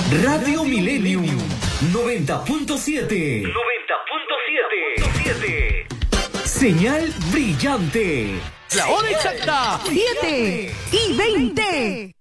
Radio Millennium 90.7. 90.7. Señal brillante. La hora exacta, 7:20.